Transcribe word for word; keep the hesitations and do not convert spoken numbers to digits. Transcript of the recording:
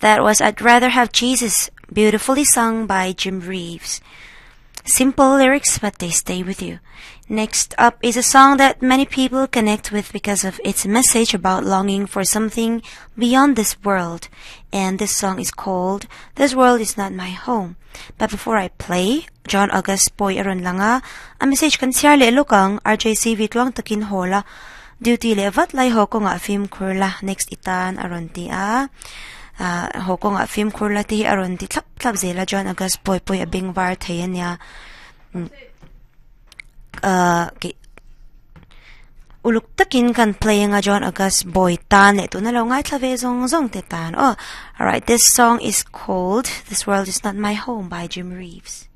That was I'd Rather Have Jesus, beautifully sung by Jim Reeves. Simple lyrics, but they stay with you. Next up is a song that many people connect with because of its message about longing for something beyond this world. And this song is called This World Is Not My Home. But before I play, John August Poy aron langa, a message kan siya le elokang R J C V tuang takin hola. Duty le vat lai ho ko nga film kurla. Next itan aron ti a. Uh, ho ko nga film kurla ti aron ti tlap tlap zela John August Poy Poy abing var tayan niya. Mm. Uh, okay. Uluk takin kan play nga John August Boy tan ito na lang ngay tlave zong zong te tan. Oh, alright, this song is called This World Is Not My Home by Jim Reeves.